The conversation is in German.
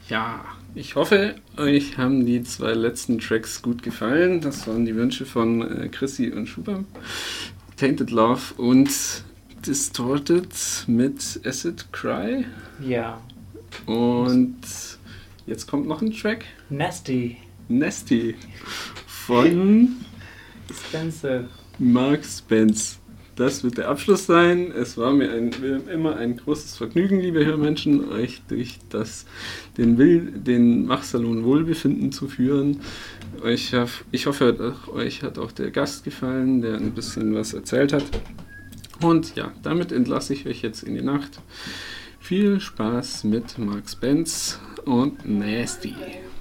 Ja, ich hoffe, euch haben die 2 letzten Tracks gut gefallen. Das waren die Wünsche von Chrissy und Schubam. Tainted Love und Distorted mit Acid Cry. Ja. Und jetzt kommt noch ein Track. Nasty. Von Spencer. Mark Spence. Das wird der Abschluss sein. Es war mir immer ein großes Vergnügen, liebe Hörmenschen, euch durch den Machsalon Wohlbefinden zu führen. Ich hoffe, euch hat auch der Gast gefallen, der ein bisschen was erzählt hat. Und ja, damit entlasse ich euch jetzt in die Nacht. Viel Spaß mit Mark Spence und Nasty.